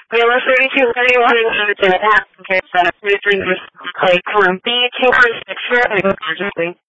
We have a 3231 to the app in case that 33 like room B, 246 gorgeously.